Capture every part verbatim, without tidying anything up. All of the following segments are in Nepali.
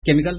केमिकल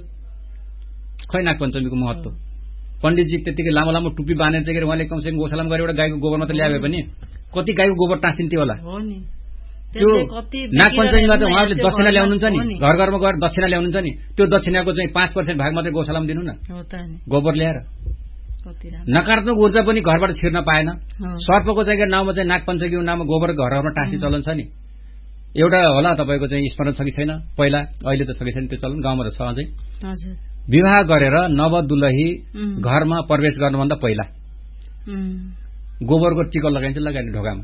खै नागपञ्चमीको महत्व पण्डितजी त्यतिकै लामो लामो टुप्पी बाँधेर चाहिँ उहाँले कमसेकम गोशालामा गएर एउटा गाईको गोबर मात्र ल्याए पनि कति गाईको गोबर टाँसिन्थ्यो होला त्यो नागपञ्चमीमा त उहाँहरूले दक्षिणा ल्याउनुहुन्छ नि घर घरमा गएर दक्षिणा ल्याउनुहुन्छ नि त्यो दक्षिणाको चाहिँ पाँच पर्सेन्ट भाग मात्रै गोशालामा दिनु न गोबर ल्याएर नकारात्मक ऊर्जा पनि घरबाट छिर्न पाएन सर्पको चाहिँ नाउँमा चाहिँ नागपञ्चमीको नाममा गोबर घर घरमा टाँस्ने चलन छ नि एउटा होला तपाईँको चाहिँ स्मरण छ कि छैन पहिला अहिले त छ कि छैन त्यो चलन गाउँमा त छ अझै विवाह गरेर नवदुलही घरमा प्रवेश गर्नुभन्दा पहिला गोबरको टिका लगाइन्छ लगाइने ढोकामा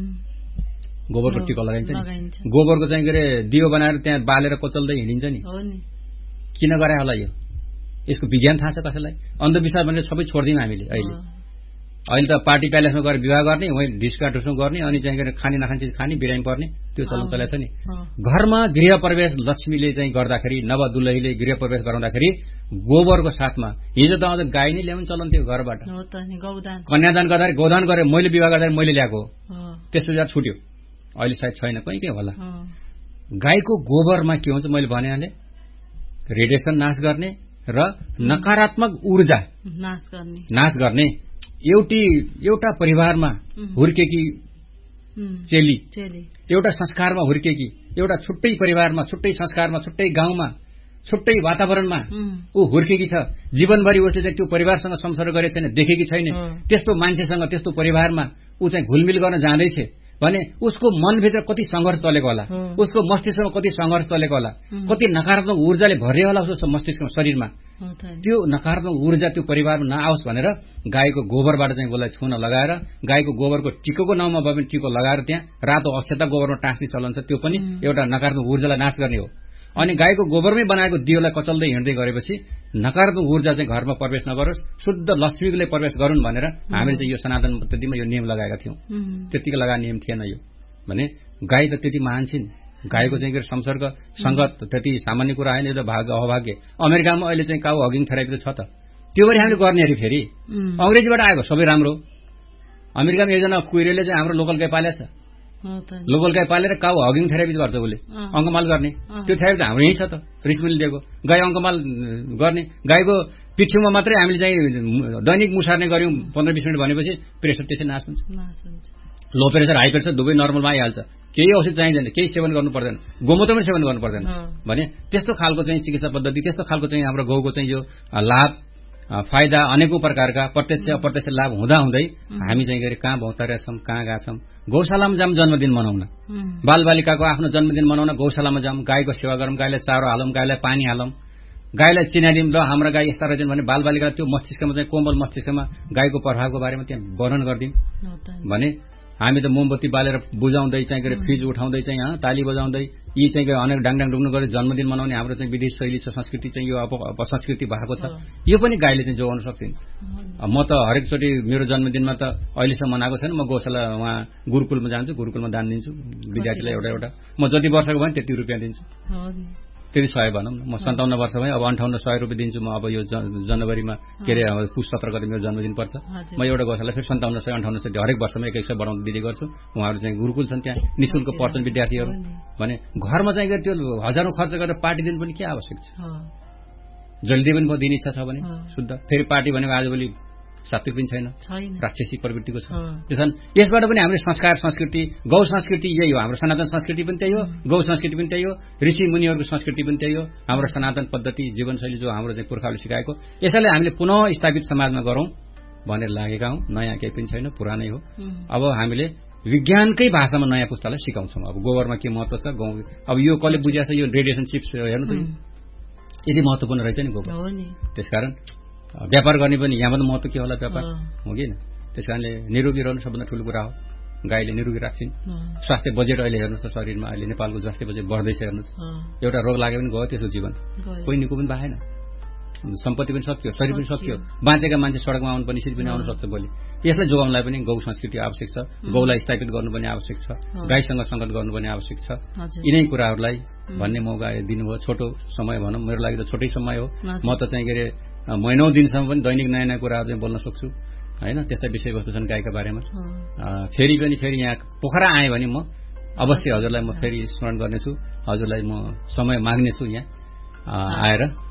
गोबरको टिका लगाइन्छ नि गोबरको चाहिँ के अरे दियो बनाएर त्यहाँ बालेर कोचल्दै हिँडिन्छ नि किन गरे होला यो यसको विज्ञान थाहा छ कसैलाई अन्धविश्वास भनेर सबै छोड्दियौँ हामीले अहिले अहिले त पार्टी प्यालेसमा गएर विवाह गर्ने वहीँ ढिस्का ढुस्को गर्ने अनि चाहिँ खाने नखाने चिज खाने बिरामी पर्ने त्यो चलन चलेको छ नि घरमा गृह प्रवेश लक्ष्मीले चाहिँ गर्दाखेरि नवदुलहीले गृह प्रवेश गराउँदाखेरि गोबरको साथमा हिजो त अझ गाई नै ल्याउनु चलन थियो घरबाट कन्यादान गर्दाखेरि गोदान गरेर मैले विवाह गर्दाखेरि मैले ल्याएको त्यस्तो जहाँ छुट्यो अहिले सायद छैन कहीँ के होला गाईको गोबरमा के हुन्छ मैले भने रेडिएसन नाश गर्ने र नकारात्मक ऊर्जा नाश गर्ने एउटी एउटा परिवारमा हुर्केकी चेली एउटा संस्कारमा हुर्केकी एउटा छुट्टै परिवारमा छुट्टै संस्कारमा छुट्टै गाउँमा छुट्टै वातावरणमा ऊ हुर्केकी छ जीवनभरि उसले चाहिँ त्यो परिवारसँग संसर्ग गरेको छैन देखेकी छैन त्यस्तो मान्छेसँग त्यस्तो परिवारमा ऊ चाहिँ घुलमिल गर्न जाँदैछ भने उसको मनभित्र कति संघर्ष चलेको होला उसको मस्तिष्कमा कति संघर्ष चलेको होला कति नकारात्मक ऊर्जाले भरियो होला उसको मस्तिष्कमा शरीरमा त्यो नकारात्मक ऊर्जा त्यो परिवारमा नआओस् भनेर गाईको गोबरबाट चाहिँ उसलाई छुन लगाएर गाईको गोबरको टिकोको नाउँमा भए पनि टिको लगाएर त्यहाँ रातो अक्षता गोबरमा टाँस्ने चलन छ त्यो पनि एउटा नकारात्मक ऊर्जालाई नाश गर्ने हो अनि गाईको गोबरमै बनाएको दियोलाई कचल्दै हिँड्दै गरेपछि नकारात्मक ऊर्जा चाहिँ घरमा प्रवेश नगरोस् शुद्ध लक्ष्मीले प्रवेश गरून् भनेर हामीले चाहिँ यो सनातन पद्धतिमा यो नियम लगाएका थियौं त्यतिकै लगाउने नियम थिएन यो भने गाई त त्यति महान छिन् गाईको चाहिँ संसर्ग संगत त्यति सामान्य कुरा होइन यो भाग्य अभाग्य अमेरिकामा अहिले चाहिँ काउ हगिङ थेरापी छ त त्यो पनि हामीले गर्ने अरे फेरि अंग्रेजीबाट आएको सबै राम्रो अमेरिकामा एकजना कुइरेले चाहिँ हाम्रो लोकल गाई पालेछ लोकल गाई पालेर काउ हगिङ थेरापी गर्छ उसले अङ्कमाल गर्ने त्यो थेरापी त हाम्रो यही छ त रिसमिल दिएको गाई अङ्कमाल गर्ने गाईको पिठ्यौमा मात्रै हामीले चाहिँ दैनिक मुसार्ने गर्यौं पन्ध्र बीस मिनट भनेपछि प्रेसर त्यसै नाश हुन्छ लो प्रेसर हाई प्रेसर दुवै नर्मलमा आइहाल्छ केही औषधि चाहिँदैन केही सेवन गर्नु पर्दैन गोमूत्र पनि सेवन गर्नु पर्दैन भने त्यस्तो खालको चाहिँ चिकित्सा पद्धति त्यस्तो खालको चाहिँ हाम्रो गाउँको चाहिँ यो लाभ फाइदा अनेकौं प्रकारका प्रत्यक्ष अप्रत्यक्ष लाभ हुँदा हुँदै हामी चाहिँ गरे कहाँ भौतारेका छौं कहाँ गएका छौं गौशालामा जाम जन्मदिन मनाउन बालबालिकाको आफ्नो जन्मदिन मनाउन गौशालामा जाम गाईको सेवा गरौं गाईलाई चारो हालौं गाईलाई पानी हालौं गाईलाई चिनादिम ल हाम्रो गाई यस्ता रहेछन् भने बालबालिका त्यो मस्तिष्कमा चाहिँ कोमल मस्तिष्कमा गाईको प्रभावको बारेमा त्यहाँ वर्णन गर्दिम भने हामी त मोमबत्ती बालेर बुझाउँदै चाहिँ गरे फ्रिज उठाउँदै चाहिँ ताली बजाउँदै यी चाहिँ अनेक डाङडाङ डुङ्नु गरे जन्मदिन मनाउने हाम्रो चाहिँ विदेश शैली छ संस्कृति चाहिँ यो अपसंस्कृति भएको छ यो पनि गाईले चाहिँ जोगाउन सक्छिन् म त हरेकचोटि मेरो जन्मदिनमा त अहिलेसम्म मनाएको छैन म गौशाला उहाँ गुरुकुलमा जान्छु गुरुकुलमा दान दिन्छु विद्यार्थीलाई एउटा एउटा म जति वर्षको भएँ त्यति रुपियाँ दिन्छु त्यति सय भनौँ न म सन्ताउन्न वर्ष भएँ अब अन्ठाउन्न सय रुपियाँ दिन्छु म अब यो जनवरीमा के अरे पुस सत्र गते मेरो जन्मदिन पर्छ म एउटा गौशाला फेरि सन्ताउन्न सय अन्ठाउन्न सय हरेक वर्षमा एक एक सय बढाउँदै दिने गर्छु उहाँहरू चाहिँ गुरुकुल छन् त्यहाँ निःशुल्क पढ्छन् विद्यार्थीहरू भने घरमा चाहिँ त्यो हजारौं खर्च गरेर पार्टी दिनु पनि के आवश्यक छ जल्दी पनि दिने इच्छा छ भने शुद्ध फेरि पार्टी भनेको आजभोलि सात्विक पनि छैन राक्षसी प्रवृत्तिको छ त्यसैले यसबाट पनि हाम्रो संस्कार संस्कृति गौ संस्कृति यही हो हाम्रो सनातन संस्कृति पनि त्यही हो गौ संस्कृति पनि त्यही हो ऋषि मुनिहरूको संस्कृति पनि त्यही हो हाम्रो सनातन पद्धति जीवनशैली जो हाम्रो चाहिँ पुर्खाले सिकाएको यसैले हामीले पुनः स्थापित समाजमा गरौं भनेर लागेका हौं नयाँ केही पनि छैन पुरानै हो अब हामीले विज्ञानकै भाषामा नयाँ पुस्तालाई सिकाउँछौं अब गोबरमा के महत्व छ गौ अब यो कसले बुझ्या छ यो रेडिएसन चिप्स हेर्नु त यति महत्त्वपूर्ण रहेछ नि गोबर त्यसकारण व्यापार गर्ने पनि यहाँबाट महत्व के होला व्यापार हो कि त्यसकारणले निरोगी रहनु सबभन्दा ठूलो कुरा हो गाईले निरोगी राख्छिन् स्वास्थ्य बजेट अहिले हेर्नुहोस् त शरीरमा अहिले नेपालको स्वास्थ्य बजेट बढ्दैछ हेर्नुहोस् एउटा रोग लाग्यो पनि गयो त्यसको जीवन कोही निको पनि भएन सम्पत्ति पनि सकियो शरीर पनि सकियो बाँचेका मान्छे सडकमा आउनु पनि यसरी पनि आउन सक्छ भोलि यसलाई जोगाउनलाई पनि गौ संस्कृति आवश्यक छ गौलाई स्थापित गर्नु पनि आवश्यक छ गाईसँग संगत गर्नु पनि आवश्यक छ यिनै कुराहरूलाई भन्ने मौका दिनुभयो छोटो समय भनौं मेरो लागि त छोटै समय हो म त चाहिँ के अरे महिनौ दिनसम्म पनि दैनिक नयाँ नयाँ कुराहरू चाहिँ बोल्न सक्छु हैन त्यस्ता विषयवस्तु छन् गाईका बारेमा फेरि पनि फेरि यहाँ पोखरा आएँ भने म अवश्य हजुरलाई म फेरि स्मरण गर्नेछु हजुरलाई म समय माग्नेछु यहाँ आएर